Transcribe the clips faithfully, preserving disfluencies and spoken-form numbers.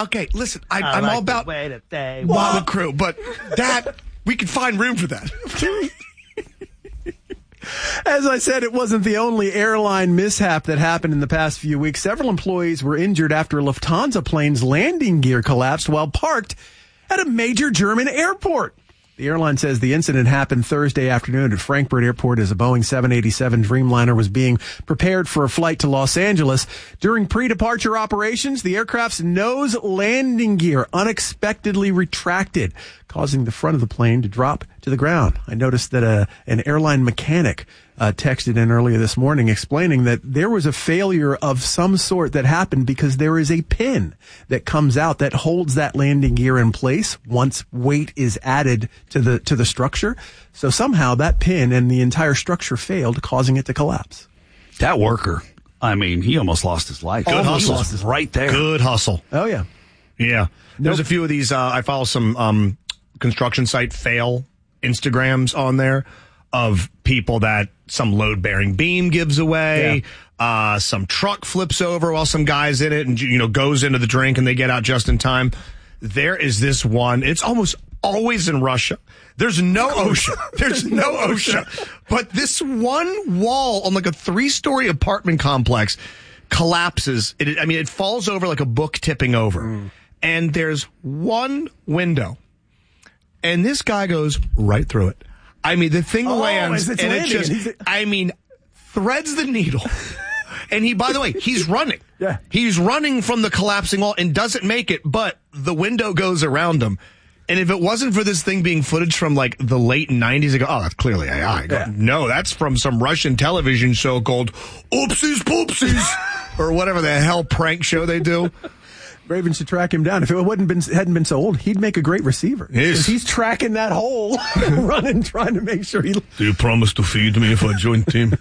okay, listen, I, I I'm like all about the way that they Motley walk. Crue, but that, we could find room for that. As I said, it wasn't the only airline mishap that happened in the past few weeks. Several employees were injured after a Lufthansa plane's landing gear collapsed while parked at a major German airport. The airline says the incident happened Thursday afternoon at Frankfurt Airport as a Boeing seven eighty-seven Dreamliner was being prepared for a flight to Los Angeles. During pre-departure operations, the aircraft's nose landing gear unexpectedly retracted, causing the front of the plane to drop to the ground. I noticed that a, an airline mechanic uh, texted in earlier this morning explaining that there was a failure of some sort that happened because there is a pin that comes out that holds that landing gear in place once weight is added to the to the structure. So somehow that pin and the entire structure failed, causing it to collapse. That worker, I mean, he almost lost his life. Good Almost hustle. lost his right there. Good hustle. Oh, yeah. Yeah. There's Nope. a few of these. Uh, I follow some um, construction site fail Instagrams on there of people that some load-bearing beam gives away, yeah. uh, some truck flips over while some guy's in it and, you know, goes into the drink and they get out just in time. There is this one. It's almost always in Russia. There's no ocean. There's no ocean. But this one wall on like a three-story apartment complex collapses. It, I mean, it falls over like a book tipping over. Mm. And there's one window. And this guy goes right through it. I mean, the thing oh, lands, and it just, I mean, threads the needle. And he, by the way, he's running. Yeah. He's running from the collapsing wall and doesn't make it, but the window goes around him. And if it wasn't for this thing being footage from like the late nineties, I go, oh, that's clearly A I. I go, yeah. No, that's from some Russian television show called Oopsies Poopsies or whatever the hell prank show they do. Ravens should track him down. If it wouldn't been hadn't been so old, he'd make a great receiver. Yes. He's tracking that hole, running, trying to make sure he. Do you promise to feed me if I join team?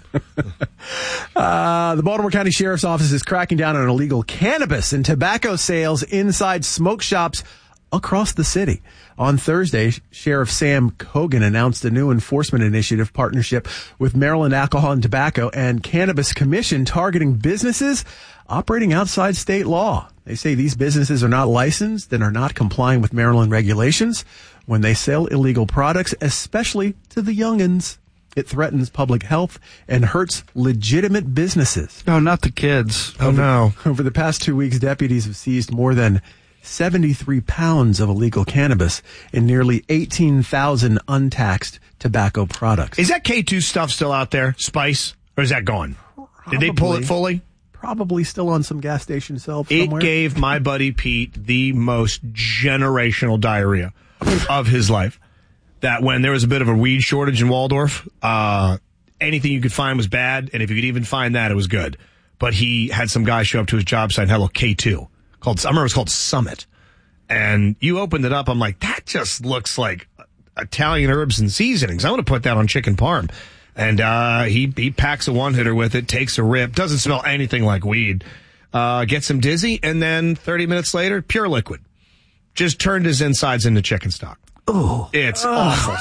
uh, the Baltimore County Sheriff's Office is cracking down on illegal cannabis and tobacco sales inside smoke shops across the city. On Thursday, Sheriff Sam Cogan announced a new enforcement initiative partnership with Maryland Alcohol and Tobacco and Cannabis Commission targeting businesses operating outside state law. They say these businesses are not licensed and are not complying with Maryland regulations when they sell illegal products, especially to the youngins. It threatens public health and hurts legitimate businesses. No, not the kids. Oh, no. Over the past two weeks, deputies have seized more than seventy-three pounds of illegal cannabis and nearly eighteen thousand untaxed tobacco products. Is that K two stuff still out there, Spice, or is that gone? Probably. Did they pull it fully? Probably still on some gas station shelves It somewhere. gave my buddy Pete the most generational diarrhea of his life. That when there was a bit of a weed shortage in Waldorf, uh, anything you could find was bad, and if you could even find that, it was good. But he had some guy show up to his job site and had a little K two. Called, I remember it was called Summit. And you opened it up, I'm like, that just looks like Italian herbs and seasonings. I want to put that on chicken parm. And uh, he he packs a one-hitter with it, takes a rip, doesn't smell anything like weed, uh, gets him dizzy, and then thirty minutes later, pure liquid. Just turned his insides into chicken stock. Oh, It's oh. awful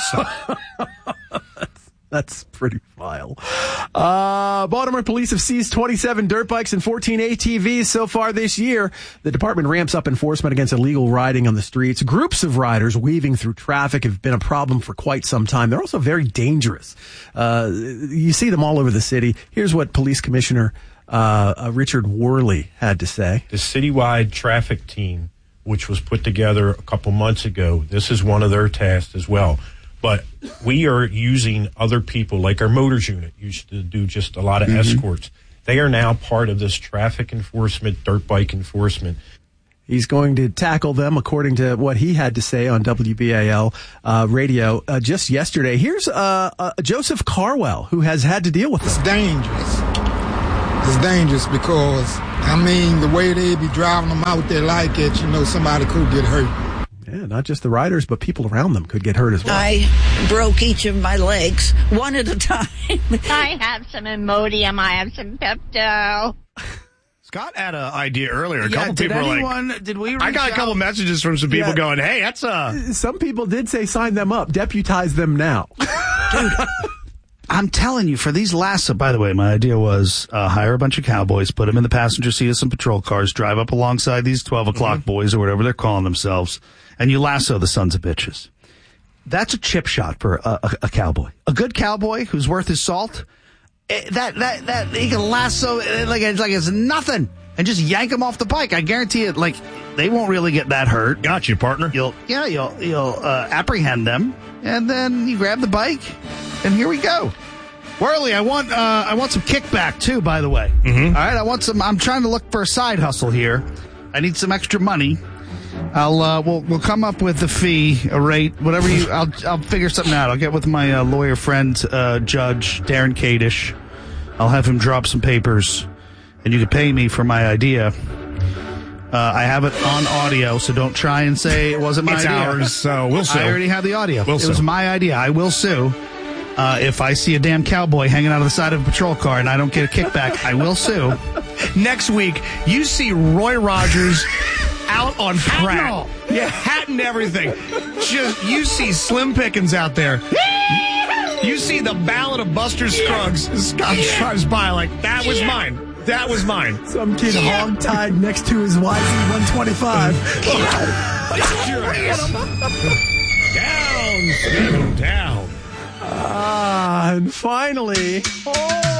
stuff. That's pretty vile. Uh, Baltimore police have seized twenty-seven dirt bikes and fourteen A T Vs so far this year. The department ramps up enforcement against illegal riding on the streets. Groups of riders weaving through traffic have been a problem for quite some time. They're also very dangerous. Uh, you see them all over the city. Here's what Police Commissioner uh, uh, Richard Worley had to say. The citywide traffic team, which was put together a couple months ago, this is one of their tasks as well. But we are using other people, like our motors unit used to do just a lot of mm-hmm. escorts. They are now part of this traffic enforcement, dirt bike enforcement. He's going to tackle them, according to what he had to say on W B A L uh, radio uh, just yesterday. Here's uh, uh, Joseph Carwell, who has had to deal with this. It's dangerous. It's dangerous because, I mean, the way they be driving them out there like it, you know, somebody could get hurt. Yeah, not just the riders, but people around them could get hurt as well. I broke each of my legs, one at a time. I have some Imodium. I have some Pepto. Scott had an idea earlier. A yeah, couple did people anyone, were like, did we reach I got a couple out? messages from some people Yeah. going, hey, that's a... Some people did say sign them up, deputize them now. Dude, I'm telling you, for these lasso, by the way, my idea was uh, hire a bunch of cowboys, put them in the passenger seat of some patrol cars, drive up alongside these twelve o'clock mm-hmm. boys or whatever they're calling themselves, and you lasso the sons of bitches. That's a chip shot for a, a, a cowboy. A good cowboy who's worth his salt, it, that, that, that, he can lasso it like, it's like it's nothing and just yank them off the bike. I guarantee it, like, they won't really get that hurt. Got you, partner. You'll, yeah, you'll, you'll, uh, apprehend them, and then you grab the bike, and here we go. Worley, I want, uh, I want some kickback too, by the way. Mm-hmm. All right. I want some, I'm trying to look for a side hustle here. I need some extra money. I'll, uh, we'll, we'll come up with a fee, a rate, whatever you, I'll, I'll figure something out. I'll get with my, uh, lawyer friend, uh, Judge Darren Kadish. I'll have him drop some papers, and you can pay me for my idea. Uh, I have it on audio, so don't try and say it wasn't my it's idea. It's ours, so we'll sue. I already have the audio. We'll it sue. was my idea. I will sue. Uh, if I see a damn cowboy hanging out of the side of a patrol car and I don't get a kickback, I will sue. Next week, you see Roy Rogers out on crack. Yeah, hat and everything. Just you see Slim Pickens out there. You see the Ballad of Buster Scruggs. Scott drives by like, that was mine. That was mine. Some kid hog-tied next to his Y Z one twenty-five. Down, Slim, down. Ah, and finally... Oh.